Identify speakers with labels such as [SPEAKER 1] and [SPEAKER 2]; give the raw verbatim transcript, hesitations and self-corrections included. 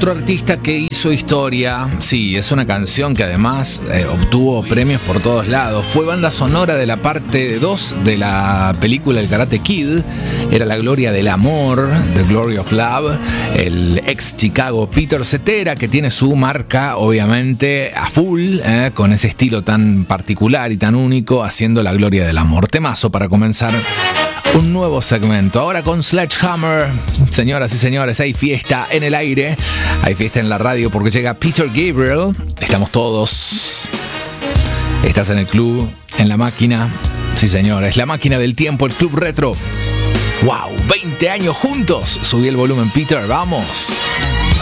[SPEAKER 1] Otro artista que hizo historia, sí, es una canción que además eh, obtuvo premios por todos lados. Fue banda sonora de la parte dos de la película El Karate Kid. Era La Gloria del Amor, The Glory of Love. El ex Chicago Peter Cetera, que tiene su marca, obviamente, a full, eh, con ese estilo tan particular y tan único, haciendo La Gloria del Amor. Temazo para comenzar un nuevo segmento. Ahora con Sledgehammer. Señoras y señores, hay fiesta en el aire. Hay fiesta en la radio porque llega Peter Gabriel. Estamos todos. Estás en el club, en la máquina. Sí, señores, la máquina del tiempo, el Club Retro. ¡Wow! veinte años juntos. Subí el volumen, Peter. ¡Vamos!